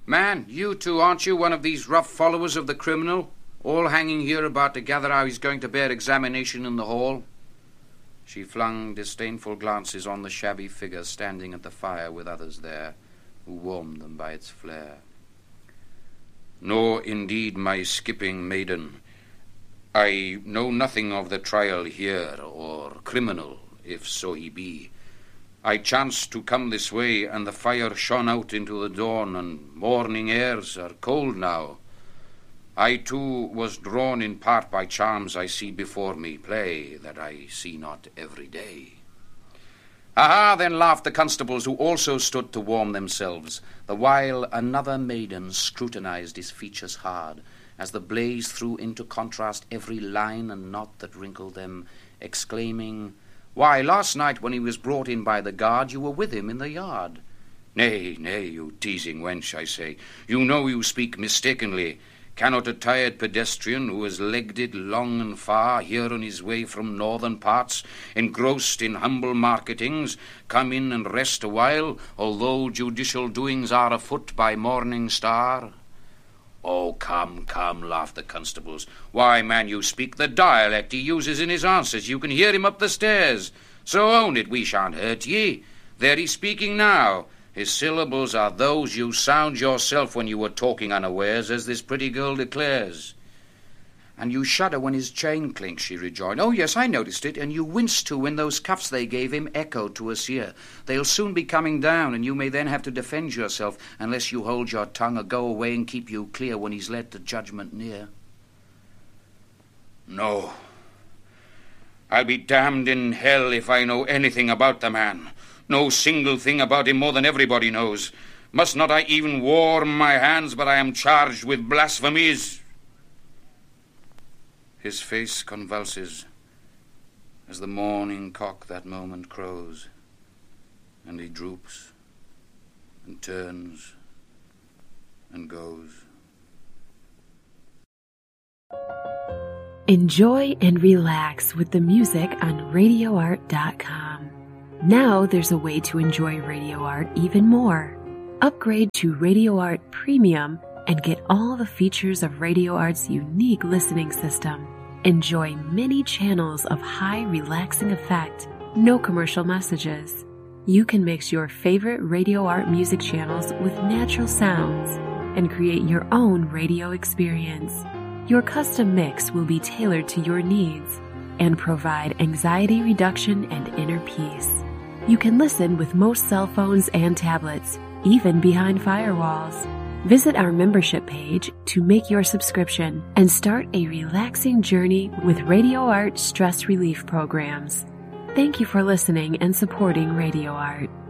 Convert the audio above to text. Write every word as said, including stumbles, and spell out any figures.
Man, you two, aren't you one of these rough followers of the criminal? All hanging here about to gather how he's going to bear examination in the hall? She flung disdainful glances on the shabby figure standing at the fire with others there, who warmed them by its flare. No, indeed, my skipping maiden. I know nothing of the trial here, or criminal, if so he be. I chanced to come this way, and the fire shone out into the dawn, and morning airs are cold now. I, too, was drawn in part by charms I see before me play, that I see not every day. Aha, then laughed the constables, who also stood to warm themselves, the while another maiden scrutinized his features hard, as the blaze threw into contrast every line and knot that wrinkled them, exclaiming, "Why, last night when he was brought in by the guard, you were with him in the yard." "Nay, nay, you teasing wench," I say, "you know you speak mistakenly. Cannot a tired pedestrian who has legged it long and far, here on his way from northern parts, engrossed in humble marketings, come in and rest a while, although judicial doings are afoot by morning star?" "Oh, come, come," laughed the constables. "Why, man, you speak the dialect he uses in his answers. You can hear him up the stairs. So own it, we shan't hurt ye. There he's speaking now. His syllables are those you sound yourself when you were talking unawares, as this pretty girl declares." "And you shudder when his chain clinks," she rejoined. "Oh, yes, I noticed it, and you wince too when those cuffs they gave him echoed to us here. They'll soon be coming down, and you may then have to defend yourself, unless you hold your tongue or go away and keep you clear when he's led to judgment near." "No. I'll be damned in hell if I know anything about the man. No single thing about him more than everybody knows. Must not I even warm my hands, but I am charged with blasphemies?" His face convulses as the morning cock that moment crows, and he droops and turns and goes. Enjoy and relax with the music on radio art dot com. Now there's a way to enjoy Radio Art even more. Upgrade to Radio Art Premium and get all the features of Radio Art's unique listening system. Enjoy many channels of high relaxing effect, no commercial messages. You can mix your favorite Radio Art music channels with natural sounds and create your own radio experience. Your custom mix will be tailored to your needs and provide anxiety reduction and inner peace. You can listen with most cell phones and tablets, even behind firewalls. Visit our membership page to make your subscription and start a relaxing journey with Radio Art stress relief programs. Thank you for listening and supporting Radio Art.